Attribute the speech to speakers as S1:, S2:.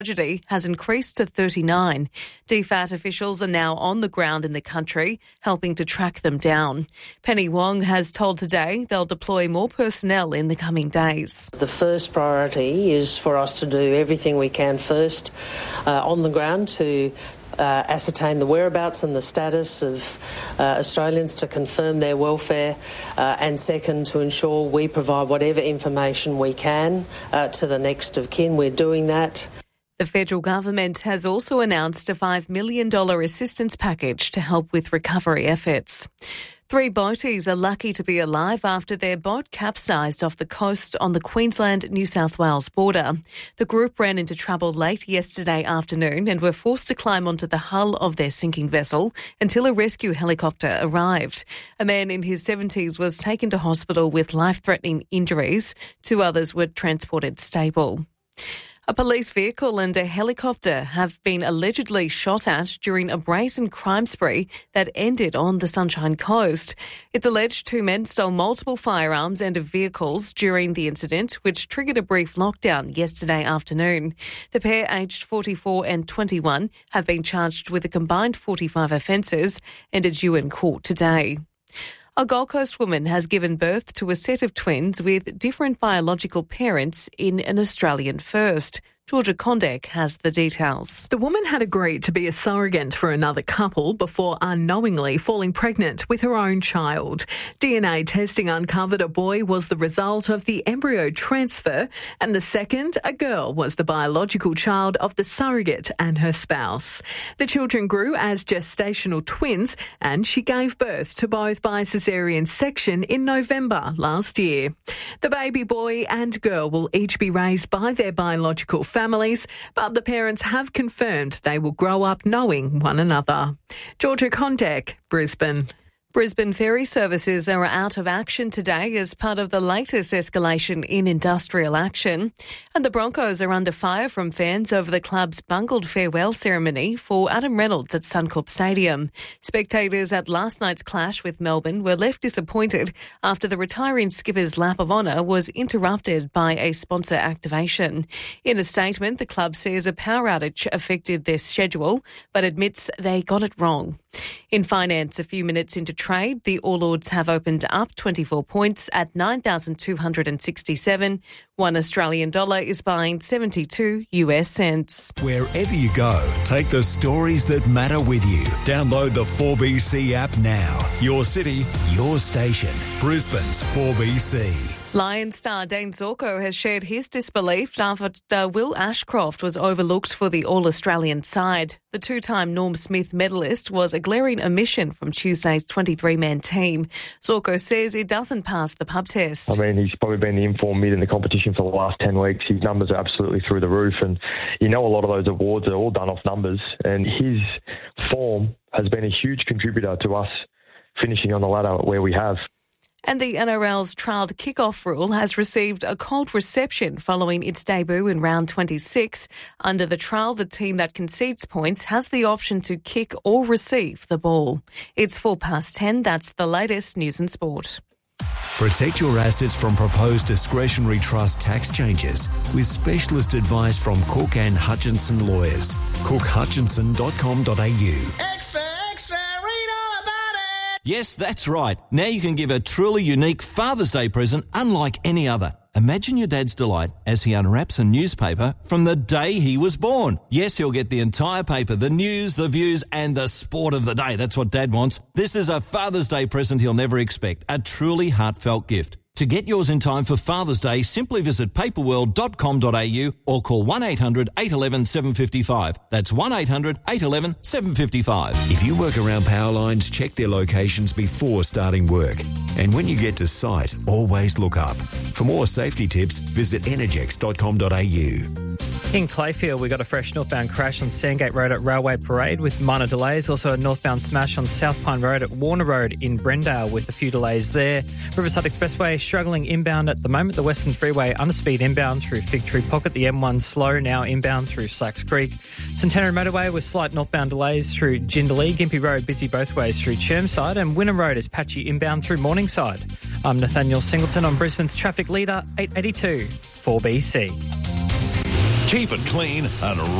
S1: tragedy has increased to 39. DFAT officials are now on the ground in the country, helping to track them down. Penny Wong has told Today they'll deploy more personnel in the coming days.
S2: The first priority is for us to do everything we can first on the ground to ascertain the whereabouts and the status of Australians, to confirm their welfare, and second, to ensure we provide whatever information we can to the next of kin. We're doing that.
S1: The federal government has also announced a $5 million assistance package to help with recovery efforts. 3 boaties are lucky to be alive after their boat capsized off the coast on the Queensland-New South Wales border. The group ran into trouble late yesterday afternoon and were forced to climb onto the hull of their sinking vessel until a rescue helicopter arrived. A man in his 70s was taken to hospital with life-threatening injuries. 2 others were transported stable. A police vehicle and a helicopter have been allegedly shot at during a brazen crime spree that ended on the Sunshine Coast. It's alleged 2 men stole multiple firearms and vehicles during the incident, which triggered a brief lockdown yesterday afternoon. The pair, aged 44 and 21, have been charged with a combined 45 offences and are due in court today. A Gold Coast woman has given birth to a set of twins with different biological parents in an Australian first. Georgia Kondek has the details.
S3: The woman had agreed to be a surrogate for another couple before unknowingly falling pregnant with her own child. DNA testing uncovered a boy was the result of the embryo transfer, and the second, a girl, was the biological child of the surrogate and her spouse. The children grew as gestational twins, and she gave birth to both by caesarean section in November last year. The baby boy and girl will each be raised by their biological families, but the parents have confirmed they will grow up knowing one another. Georgia Kondek, Brisbane.
S1: Brisbane ferry services are out of action today as part of the latest escalation in industrial action. And the Broncos are under fire from fans over the club's bungled farewell ceremony for Adam Reynolds at Suncorp Stadium. Spectators at last night's clash with Melbourne were left disappointed after the retiring skipper's lap of honour was interrupted by a sponsor activation. In a statement, the club says a power outage affected their schedule, but admits they got it wrong. In finance, a few minutes into trade, the All Ords have opened up 24 points at 9,267. 1 Australian dollar is buying 72 US cents.
S4: Wherever you go, take the stories that matter with you. Download the 4BC app now. Your city, your station. Brisbane's 4BC.
S1: Lions star Dane Zorko has shared his disbelief after Will Ashcroft was overlooked for the All-Australian side. The 2-time Norm Smith medalist was a glaring omission from Tuesday's 23-man team. Zorko says it doesn't pass the pub test.
S5: I mean, he's probably been the informed mid in the competition for the last 10 weeks. His numbers are absolutely through the roof, and you know a lot of those awards are all done off numbers, and his form has been a huge contributor to us finishing on the ladder where we have.
S1: And the NRL's trialled kick-off rule has received a cold reception following its debut in round 26. Under the trial, the team that concedes points has the option to kick or receive the ball. It's 10:04. That's the latest news and sport.
S4: Protect your assets from proposed discretionary trust tax changes with specialist advice from Cook and Hutchinson Lawyers. cookhutchinson.com.au.
S6: Yes, that's right. Now you can give a truly unique Father's Day present unlike any other. Imagine your dad's delight as he unwraps a newspaper from the day he was born. Yes, he'll get the entire paper, the news, the views, and the sport of the day. That's what Dad wants. This is a Father's Day present he'll never expect. A truly heartfelt gift. To get yours in time for Father's Day, simply visit paperworld.com.au or call 1-800-811-755. That's 1-800-811-755.
S4: If you work around power lines, check their locations before starting work. And when you get to site, always look up. For more safety tips, visit energex.com.au.
S7: In Clayfield, we got a fresh northbound crash on Sandgate Road at Railway Parade with minor delays. Also a northbound smash on South Pine Road at Warner Road in Brendale with a few delays there. Riverside Expressway struggling inbound at the moment. The Western Freeway underspeed inbound through Fig Tree Pocket. The M1 slow now inbound through Slacks Creek. Centenary Motorway with slight northbound delays through Jindalee. Gympie Road busy both ways through Chermside. And Wynnum Road is patchy inbound through Morningside. I'm Nathaniel Singleton on Brisbane's traffic leader, 882 4BC.
S8: Keep it clean and